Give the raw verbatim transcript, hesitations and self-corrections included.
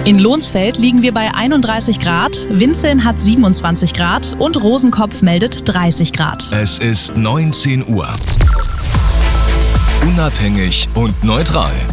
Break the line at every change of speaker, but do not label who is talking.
In Lohnsfeld liegen wir bei einunddreißig Grad, Winzeln hat siebenundzwanzig Grad und Rosenkopf meldet dreißig Grad.
Es ist neunzehn Uhr. Unabhängig und neutral.